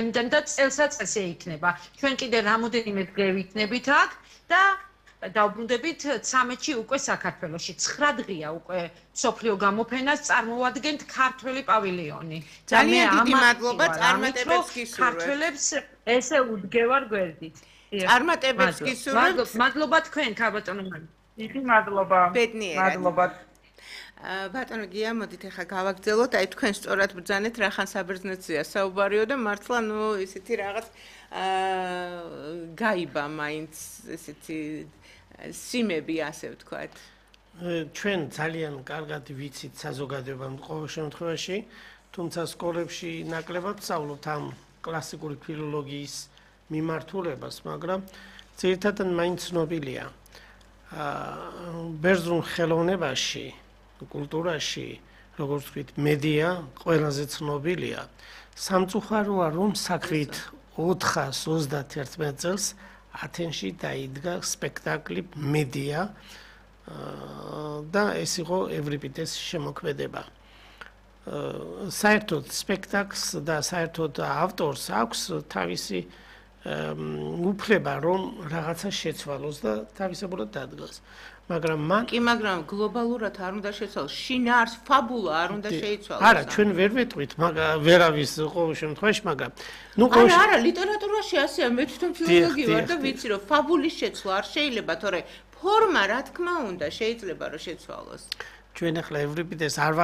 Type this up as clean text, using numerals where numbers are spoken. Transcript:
ადამიანიდან და წელსაც ესე იქნება. ჩვენ კიდე რამოდენიმე დღე ვიქნებით აქ და დაუბრუნდებით 13-ში უკვე საქართველოში. 9 დღეა უკვე სოფლიო გამოფენას წარმოვადგენთ ქართველი პავილიონი. ძალიან დიდი მადლობა წარმატებებს გისურვებთ. ქართველებს ესე უდგევარ გვერდით. წარმატებებს გისურვებთ. მადლობა თქვენ, ქაბატონო. დიდი მადლობა. ბედნიერად. მადლობა. ბატონო გია, მოდით ახლა გავაგრძელოთ. აი თქვენ სწორად ბრძანეთ რახან საბერძნეთზეა საუბარიო და მართლა ისეთი რაღაც გაიბა მაინც ესეთი სიმები ასე ვთქვათ. ჩვენ ძალიან კარგად ვიცით საზოგადოებამ ყოველ შემთხვევაში, თუმცა სკოლებში ნაკლებად ვსწავლობთ ამ კლასიკური ფილოლოგიის მიმართულებას, მაგრამ ძირითადად მაინც ცნობილია. ბერძნულ ხელოვნებაში, კულტურაში, როგორც ვთქვით, მედია ყველაზე ცნობილია. სამწუხაროა, რომ საქმით 431 წელს ათენში დაიდგა სპექტაკლი მედია და ეს იყო ევრიპიდეს შემოქმედება. საერთოდ სპექტაკლს და საერთოდ ავტორს აქვს თავისი უფლება რომ რაღაცა შეცვალოს და თავისებურად დადგას. მაგრამ გლობალურად არ უნდა შეცვალოს, შინაარს, ფაბულა არ უნდა შეიცვალოს. არა, ჩვენ ვერ ვეტყვით, ვერავის ყოველ შემთხვევაში, მაგრამ არა, ლიტერატურაში ასეა, მე თვითონ ფილოლოგი ვარ და ვიცი რომ ფაბულის შეცვლა არ შეიძლება, თორე ფორმა რა თქმა უნდა შეიძლება რომ შეცვალოს. ჩვენ ახლა ევრიპიდეს არ